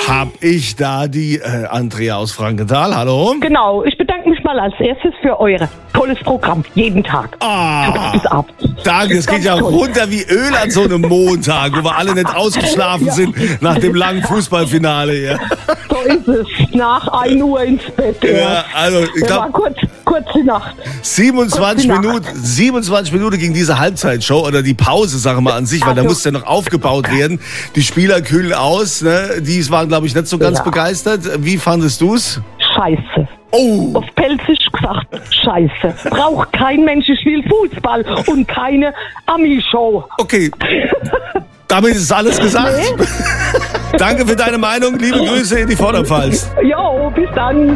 hab ich da die Andrea aus Frankenthal. Hallo. Genau, ich bedanke mich mal als erstes für euer tolles Programm. Jeden Tag. Bis abends. Danke, es geht ja runter wie Öl an so einem Montag, wo wir alle nicht ausgeschlafen sind nach dem langen Fußballfinale hier. So ist es. Nach 1 Uhr ins Bett. Ja, also ich glaube, kurz die Nacht. 27 Minuten ging diese Halbzeitshow oder die Pause, sagen wir mal an sich, weil da musste ja noch aufgebaut werden. Die Spieler kühlen aus, ne? Die waren, glaube ich, nicht so ganz begeistert. Wie fandest du's? Scheiße. Oh. Auf Pelzisch gesagt, scheiße. Braucht kein Mensch, ich will Fußball und keine Ami-Show. Okay. Damit ist alles gesagt. Nee. Danke für deine Meinung. Liebe Grüße in die Vorderpfalz. Jo, bis dann.